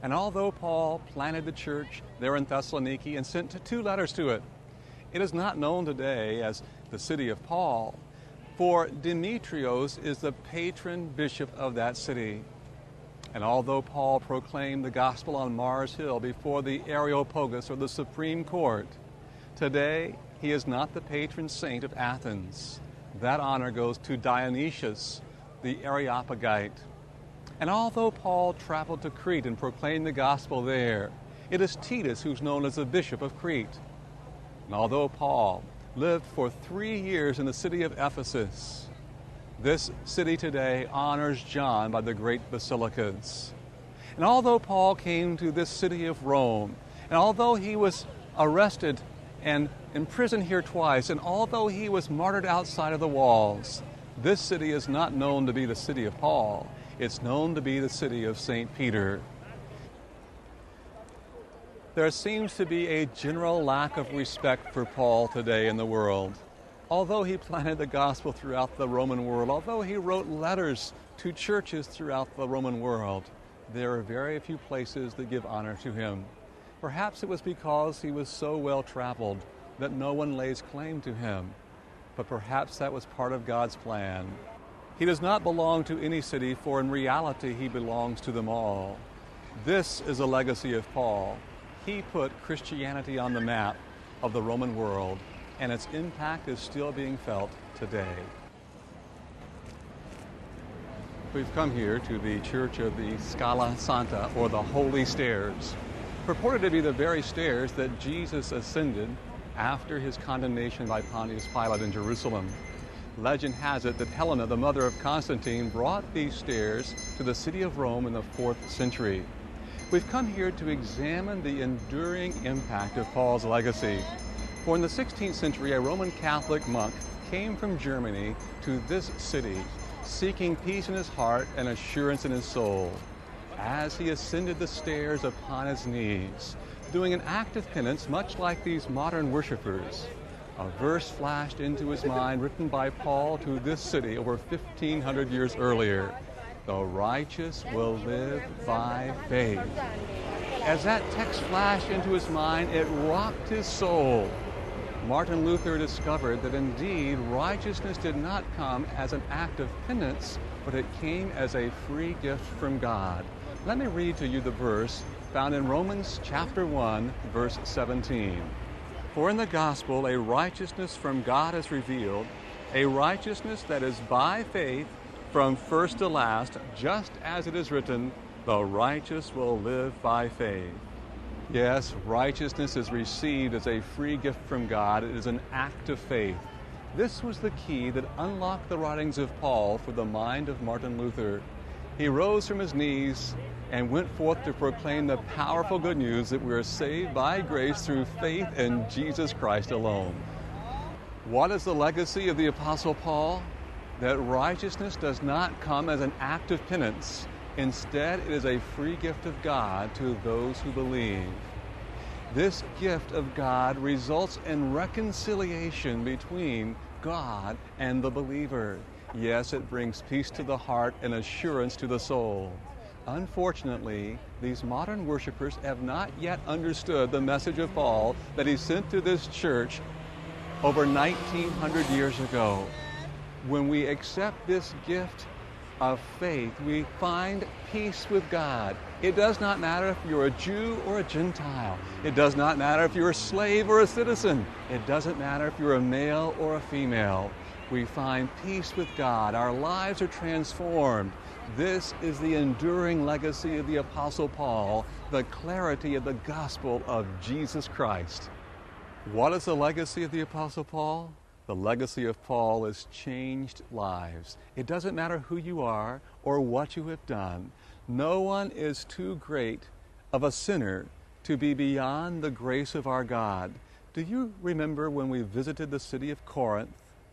And although Paul planted the church there in Thessaloniki and sent two letters to it, it is not known today as the city of Paul, for Demetrios is the patron bishop of that city. And although Paul proclaimed the gospel on Mars Hill before the Areopagus, or the Supreme Court, today he is not the patron saint of Athens. That honor goes to Dionysius, the Areopagite. And although Paul traveled to Crete and proclaimed the gospel there, it is Titus who's known as the bishop of Crete. And although Paul lived for 3 years in the city of Ephesus, this city today honors John by the great basilicas. And although Paul came to this city of Rome, and although he was arrested and imprisoned here twice, and although he was martyred outside of the walls, this city is not known to be the city of Paul. It's known to be the city of St. Peter. There seems to be a general lack of respect for Paul today in the world. Although he planted the gospel throughout the Roman world, although he wrote letters to churches throughout the Roman world, there are very few places that give honor to him. Perhaps it was because he was so well traveled that no one lays claim to him. But perhaps that was part of God's plan. He does not belong to any city, for in reality he belongs to them all. This is a legacy of Paul. He put Christianity on the map of the Roman world, and its impact is still being felt today. We've come here to the Church of the Scala Santa, or the Holy Stairs, purported to be the very stairs that Jesus ascended after his condemnation by Pontius Pilate in Jerusalem. Legend has it that Helena, the mother of Constantine, brought these stairs to the city of Rome in the 4th century. We've come here to examine the enduring impact of Paul's legacy. For in the 16th century, a Roman Catholic monk came from Germany to this city, seeking peace in his heart and assurance in his soul. As he ascended the stairs upon his knees, doing an act of penance much like these modern worshipers, a verse flashed into his mind written by Paul to this city over 1,500 years earlier. The righteous will live by faith. As that text flashed into his mind, it rocked his soul. Martin Luther discovered that indeed righteousness did not come as an act of penance, but it came as a free gift from God. Let me read to you the verse found in Romans chapter 1, verse 17. For in the gospel a righteousness from God is revealed, a righteousness that is by faith from first to last, just as it is written, the righteous will live by faith. Yes, righteousness is received as a free gift from God. It is an act of faith. This was the key that unlocked the writings of Paul for the mind of Martin Luther. He rose from his knees and went forth to proclaim the powerful good news that we are saved by grace through faith in Jesus Christ alone. What is the legacy of the Apostle Paul? That righteousness does not come as an act of penance. Instead, it is a free gift of God to those who believe. This gift of God results in reconciliation between God and the believer. Yes, it brings peace to the heart and assurance to the soul. Unfortunately, these modern worshipers have not yet understood the message of Paul that he sent to this church over 1,900 years ago. When we accept this gift of faith, we find peace with God. It does not matter if you're a Jew or a Gentile. It does not matter if you're a slave or a citizen. It doesn't matter if you're a male or a female. We find peace with God. Our lives are transformed. This is the enduring legacy of the Apostle Paul, the clarity of the gospel of Jesus Christ. What is the legacy of the Apostle Paul? The legacy of Paul is changed lives. It doesn't matter who you are or what you have done. No one is too great of a sinner to be beyond the grace of our God. Do you remember when we visited the city of Corinth?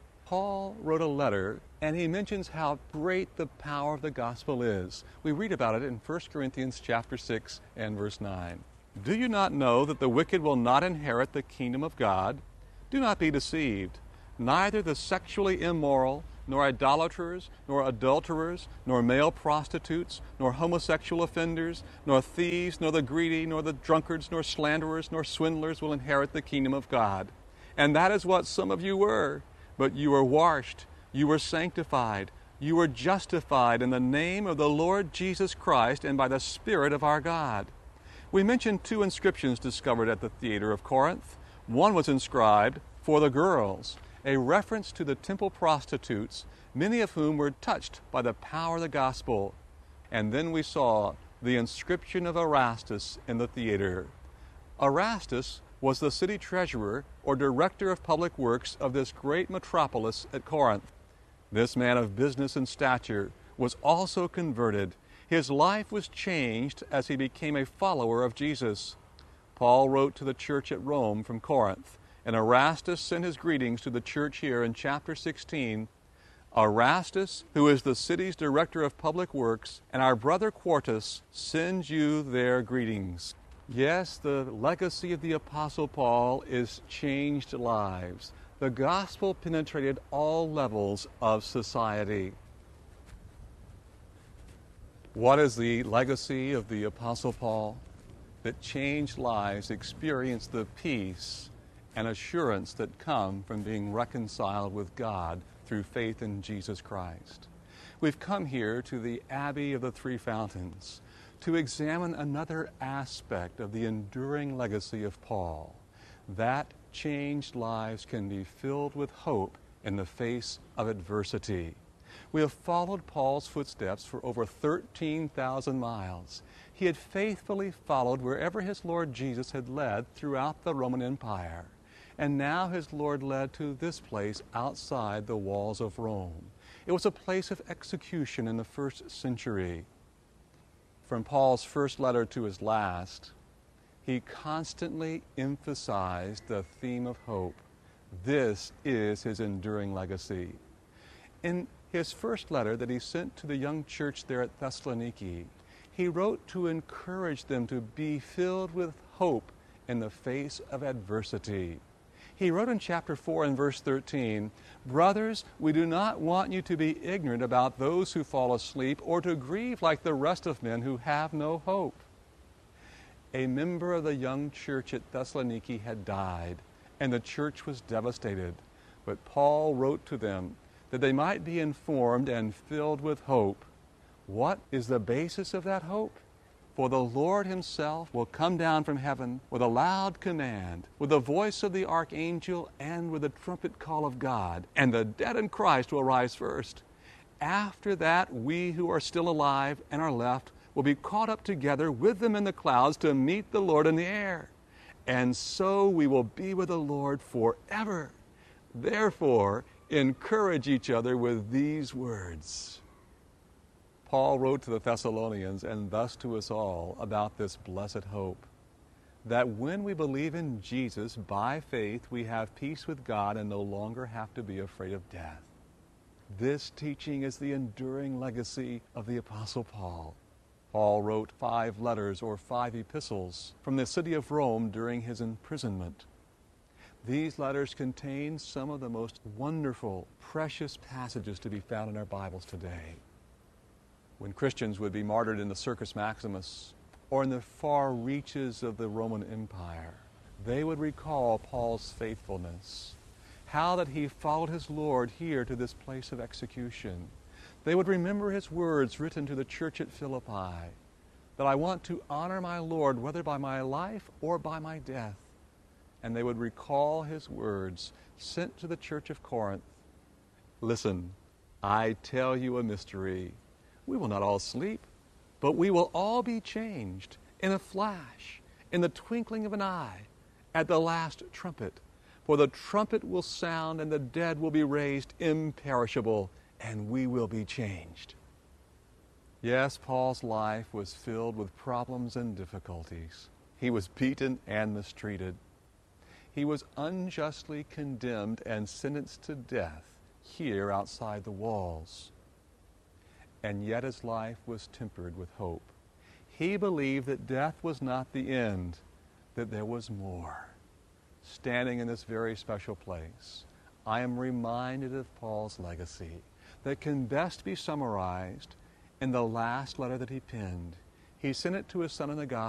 Paul wrote a letter, and he mentions how great the power of the gospel is. We read about it in 1 Corinthians chapter 6 and verse 9. Do you not know that the wicked will not inherit the kingdom of God? Do not be deceived. Neither the sexually immoral, nor idolaters, nor adulterers, nor male prostitutes, nor homosexual offenders, nor thieves, nor the greedy, nor the drunkards, nor slanderers, nor swindlers will inherit the kingdom of God. And that is what some of you were. But you were washed, you were sanctified, you were justified in the name of the Lord Jesus Christ and by the Spirit of our God. We mentioned 2 inscriptions discovered at the theater of Corinth. One was inscribed, "For the girls," a reference to the temple prostitutes, many of whom were touched by the power of the gospel. And then we saw the inscription of Erastus in the theater. Erastus was the city treasurer or director of public works of this great metropolis at Corinth. This man of business and stature was also converted. His life was changed as he became a follower of Jesus. Paul wrote to the church at Rome from Corinth, and Erastus sent his greetings to the church here in chapter 16. Erastus, who is the city's director of public works, and our brother Quartus sends you their greetings. Yes, the legacy of the Apostle Paul is changed lives. The gospel penetrated all levels of society. What is the legacy of the Apostle Paul? That changed lives experience the peace and assurance that come from being reconciled with God through faith in Jesus Christ. We've come here to the Abbey of the Three Fountains to examine another aspect of the enduring legacy of Paul. That changed lives can be filled with hope in the face of adversity. We have followed Paul's footsteps for over 13,000 miles. He had faithfully followed wherever his Lord Jesus had led throughout the Roman Empire. And now his Lord led to this place outside the walls of Rome. It was a place of execution in the first century. From Paul's first letter to his last, he constantly emphasized the theme of hope. This is his enduring legacy. In his first letter that he sent to the young church there at Thessaloniki, he wrote to encourage them to be filled with hope in the face of adversity. He wrote in chapter 4 and verse 13, "Brothers, we do not want you to be ignorant about those who fall asleep or to grieve like the rest of men who have no hope." A member of the young church at Thessaloniki had died, and the church was devastated. But Paul wrote to them that they might be informed and filled with hope. What is the basis of that hope? For the Lord himself will come down from heaven with a loud command, with the voice of the archangel, and with the trumpet call of God, and the dead in Christ will rise first. After that, we who are still alive and are left will be caught up together with them in the clouds to meet the Lord in the air. And so we will be with the Lord forever. Therefore, encourage each other with these words. Paul wrote to the Thessalonians and thus to us all about this blessed hope, that when we believe in Jesus by faith, we have peace with God and no longer have to be afraid of death. This teaching is the enduring legacy of the Apostle Paul. Paul wrote 5 letters or 5 epistles from the city of Rome during his imprisonment. These letters contain some of the most wonderful, precious passages to be found in our Bibles today. When Christians would be martyred in the Circus Maximus or in the far reaches of the Roman Empire, they would recall Paul's faithfulness, how that he followed his Lord here to this place of execution. They would remember his words written to the church at Philippi, that I want to honor my Lord whether by my life or by my death. And they would recall his words sent to the church of Corinth. Listen, I tell you a mystery. We will not all sleep, but we will all be changed in a flash, in the twinkling of an eye, at the last trumpet. For the trumpet will sound, and the dead will be raised imperishable, and we will be changed. Yes, Paul's life was filled with problems and difficulties. He was beaten and mistreated. He was unjustly condemned and sentenced to death here outside the walls. And yet his life was tempered with hope. He believed that death was not the end, that there was more. Standing in this very special place, I am reminded of Paul's legacy. that can best be summarized in the last letter that he penned. He sent it to his son in the gospel.